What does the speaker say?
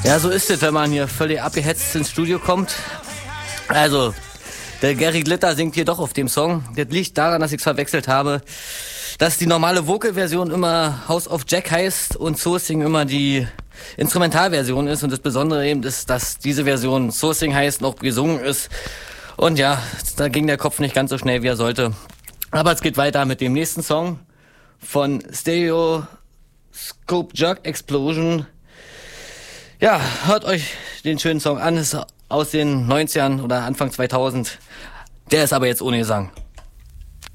Ja, so ist es, wenn man hier völlig abgehetzt ins Studio kommt. Also, der Gary Glitter singt hier doch auf dem Song. Das liegt daran, dass ich es verwechselt habe, dass die normale Vocal-Version immer House of Jack heißt und Sourcing immer die Instrumentalversion ist. Und das Besondere eben ist, dass diese Version Sourcing heißt, noch gesungen ist. Und ja, da ging der Kopf nicht ganz so schnell, wie er sollte. Aber es geht weiter mit dem nächsten Song von Stereoscope Jerk Explosion. Ja, hört euch den schönen Song an, ist aus den 90ern oder Anfang 2000. Der ist aber jetzt ohne Gesang.